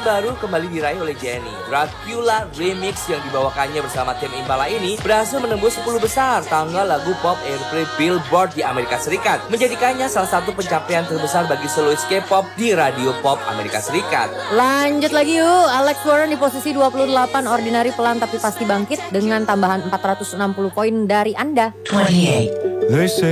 baru kembali diraih oleh Jennie. Dracula Remix yang dibawakannya bersama tim Impala ini berhasil menembus 10 besar tanggal lagu pop airplay Billboard di Amerika Serikat, menjadikannya salah satu pencapaian terbesar bagi solois K-pop di radio pop Amerika Serikat. Lanjut lagi yuk, Alex Warren di posisi 28, Ordinary pelan tapi pasti bangkit dengan tambahan 460 poin dari Anda. 28.